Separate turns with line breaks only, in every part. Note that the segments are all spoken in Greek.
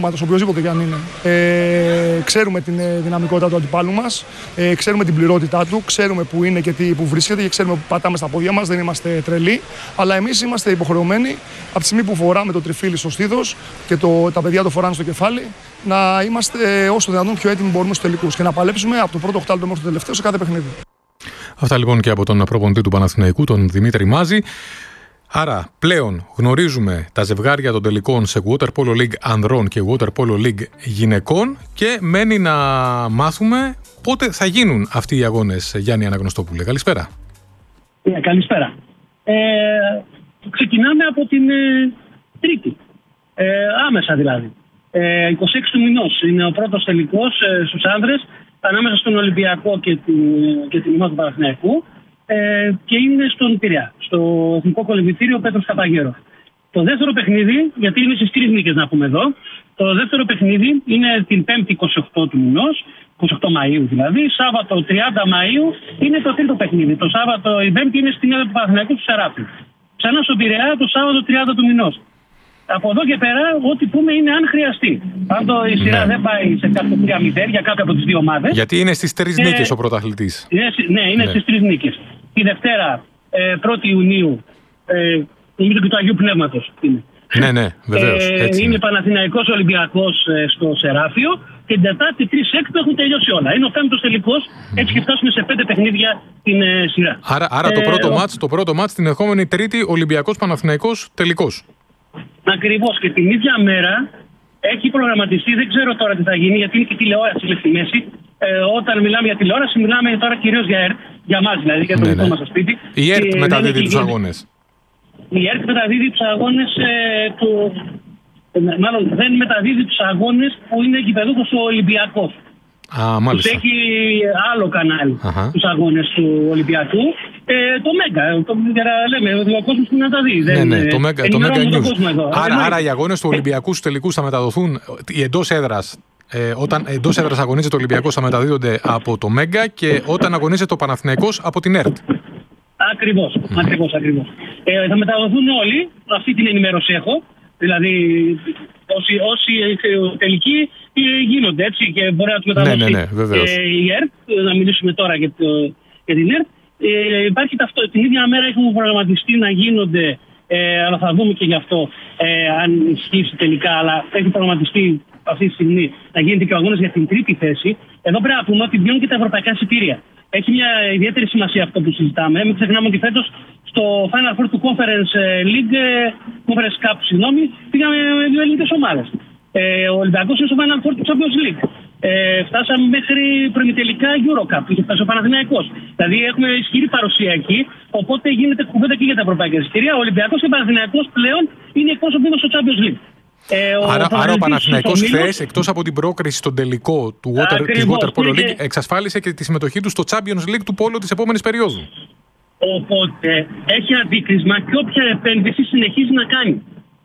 ονόματος, οποιοδήποτε και αν είναι. Ξέρουμε την δυναμικότητα του αντιπάλου μας, ξέρουμε την πληρότητά του, ξέρουμε που είναι και που βρίσκεται και ξέρουμε που πατάμε στα πόδια μας. Δεν είμαστε τρελοί, αλλά εμείς είμαστε υποχρεωμένοι από τη στιγμή που φοράμε το τριφύλι στο στήθος και τα παιδιά το φοράνε στο κεφάλι, να είμαστε όσο δυνατόν πιο έτοιμοι μπορούμε στους τελικούς και να παλέψουμε από το πρώτο οκτάλεπτο μέχρι το τελευταίο σε κάθε παιχνίδι.
Αυτά λοιπόν και από τον προπονητή του Παναθηναϊκού, τον Δημήτρη Μάζη. Άρα πλέον γνωρίζουμε τα ζευγάρια των τελικών σε Water Polo League ανδρών και Water Polo League γυναικών και μένει να μάθουμε πότε θα γίνουν αυτοί οι αγώνες, Γιάννη Αναγνωστόπουλε. Καλησπέρα.
Καλησπέρα. Ξεκινάμε από την Τρίτη. Άμεσα δηλαδή. 26 του μηνός είναι ο πρώτος τελικός στους άνδρες ανάμεσα στον Ολυμπιακό και την ομάδα του Παναθηναϊκού και είναι στον Πειραιά, στο Εθνικό Κολυμβητήριο Πέτρος Καπαγέρο. Το δεύτερο παιχνίδι, γιατί είναι στις 3 νίκες να πούμε εδώ, το δεύτερο παιχνίδι είναι την 5η 28 του μηνός, 28 Μαΐου δηλαδή, Σάββατο 30 Μαΐου είναι το τρίτο παιχνίδι. Το Σάββατο η 5η είναι στην έδρα του Παναθηναϊκού του Σεράφιου. Ξανά στον Πειραιά το Σάββατο 30 του μηνός. Από εδώ και πέρα, ό,τι πούμε είναι αν χρειαστεί. Αν η σειρά δεν πάει σε κάποιο 3-0 για κάποια από τις δύο ομάδες.
Γιατί είναι στις 3 νίκες ο πρωταθλητής.
Ναι, είναι στις 3 νίκες. Τη Δευτέρα, 1η Ιουνίου, νομίζω και του Αγίου Πνεύματος είναι.
Ναι, βεβαίως.
Είναι Παναθηναϊκός Ολυμπιακός στο Σεράφιο και την Τετάρτη 3 έκτου έχουν τελειώσει όλα. Είναι ο 5ος τελικός, έτσι και φτάσουμε σε 5 παιχνίδια την σειρά.
Άρα το πρώτο μάτς την ερχόμενη Τρίτη Ολυμπιακός Παναθηναϊκός τελικός.
Ακριβώς, και την ίδια μέρα έχει προγραμματιστεί, δεν ξέρω τώρα τι θα γίνει, γιατί είναι και τηλεόραση στη μέση. Όταν μιλάμε για τηλεόραση, μιλάμε τώρα κυρίως για ΕΡΤ, για μας δηλαδή, για το δικό μας σπίτι.
Η ΕΡΤ μεταδίδει τους αγώνες.
Η ΕΡΤ μεταδίδει τους αγώνες μάλλον δεν μεταδίδει τους αγώνες που είναι γηπεδούχος ο Ολυμπιακός.
Μάλιστα.
Τους έχει άλλο κανάλι τους αγώνες του Ολυμπιακού. Το Μέγκα, λέμε, ο κόσμος που να τα δει.
Ναι, το Μέγκα News. Άρα οι αγώνες του Ολυμπιακού στους τελικούς θα μεταδοθούν εντός έδρας. Όταν εντός έδρας αγωνίζεται ο Ολυμπιακός θα μεταδίδονται από το Μέγκα και όταν αγωνίζεται ο Παναθηναϊκός από την ΕΡΤ.
Ακριβώς. Θα μεταδοθούν όλοι, αυτή την ενημέρωση έχω. Δηλαδή, όσοι τελικοί γίνονται έτσι και μπορεί να τους μεταδώσει η ΕΡΤ. Να μιλήσουμε τώρα για την ΕΡΤ. Υπάρχει την ίδια μέρα έχουμε προγραμματιστεί να γίνονται, αλλά θα δούμε και γι' αυτό αν ισχύσει τελικά, αλλά έχει προγραμματιστεί αυτή τη στιγμή να γίνεται και ο αγώνας για την τρίτη θέση. Εδώ πρέπει να πούμε ότι βγαίνουν και τα ευρωπαϊκά εισιτήρια. Έχει μια ιδιαίτερη σημασία αυτό που συζητάμε. Μην ξεχνάμε ότι φέτος στο Final Four του Conference League, Conference Cup, πήγαμε με δύο ελληνικές ομάδες. Ο Ολυμπιακός είναι στο Final Four του Champions League. Φτάσαμε μέχρι προημιτελικά Eurocup, είχε φτάσει ο Παναθηναϊκός. Δηλαδή έχουμε ισχυρή παρουσία εκεί, οπότε γίνεται κουβέντα και για τα ευρωπαϊκά εισιτήρια. Ο Ολυμπιακός και ο Παναθηναϊκός πλέον είναι εκπρόσωποι μας στο Champions League.
Άρα ο Παναθηναϊκός χθες, εκτός από την πρόκριση στον τελικό της Water Polo League, εξασφάλισε και τη συμμετοχή του στο Champions League του Πόλο της επόμενης περίοδου.
Οπότε έχει αντίκρισμα και όποια επένδυση συνεχίζει να κάνει.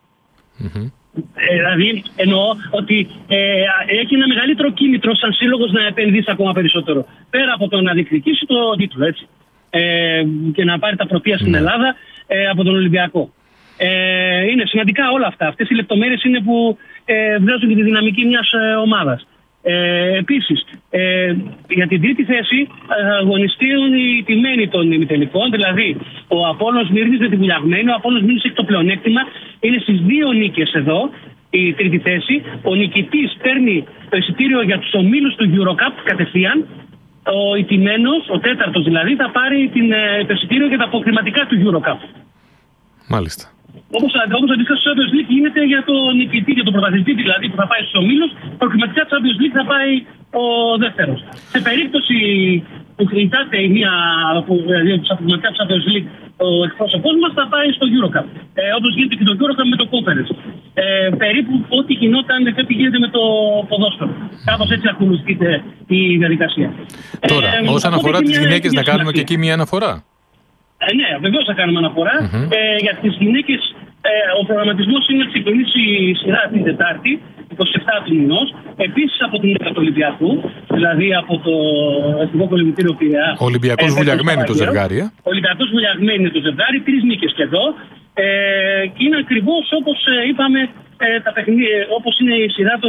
Δηλαδή εννοώ ότι έχει ένα μεγαλύτερο κίνητρο σαν σύλλογος να επενδύσει ακόμα περισσότερο. Πέρα από το να διεκδικήσει το τίτλο, έτσι. Και να πάρει τα πρωτεία στην Ελλάδα από τον Ολυμπιακό. Είναι σημαντικά όλα αυτά. Αυτές οι λεπτομέρειες είναι που βγάζουν και τη δυναμική μιας ομάδας. Επίσης, για την τρίτη θέση αγωνιστούν οι τιμένοι των ημιτελικών, δηλαδή ο Απόλλωνας Μύρνης με τη Βουλιαγμένη. Ο Απόλλωνας Μύρνης έχει το πλεονέκτημα, είναι στις 2 νίκες εδώ, η τρίτη θέση. Ο νικητής παίρνει το εισιτήριο για τους ομίλους του Eurocup κατευθείαν. Ο ηττημένος, ο τέταρτος δηλαδή, θα πάρει το εισιτήριο για τα αποκλειματικά του Eurocup.
Μάλιστα.
Όπως αντίστοιχα στο Champions League γίνεται για τον νικητή, για τον πρωταθλητή δηλαδή που θα πάει στους ομίλους, προκριματικά στο Champions League θα πάει ο δεύτερος. Σε περίπτωση που χρειάζεται μία από τους αποκλειματικά του Champions League, ο εκπρόσωπός μας θα πάει στο Eurocup. Όπως γίνεται και το Eurocup με το Conference. Περίπου ό,τι γινόταν και ό,τι γίνεται με το ποδόσφαιρο. Κάπως έτσι ακολουθείται η διαδικασία.
Τώρα, όσον αφορά τις γυναίκες, να κάνουμε και εκεί μία αναφορά.
Ναι, βεβαίως θα κάνουμε αναφορά. Για τις γυναίκες, ο προγραμματισμός είναι να ξεκινήσει η σειρά την Τετάρτη, 27 του μηνός. Επίσης από την ΕΚΑ του Ολυμπιακού, δηλαδή από το Εθνικό Κολυμβητήριο Πειραιά.
Ο Ολυμπιακός Βουλιαγμένη το ζευγάρι.
Ο Ολυμπιακός Βουλιαγμένη είναι το ζευγάρι, 3 νίκες και εδώ. Και είναι ακριβώς όπως είπαμε, όπως είναι η σειρά